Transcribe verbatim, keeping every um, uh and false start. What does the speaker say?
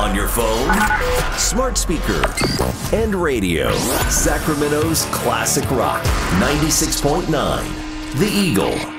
On your phone, smart speaker, and radio. Sacramento's classic rock, ninety-six point nine, The Eagle.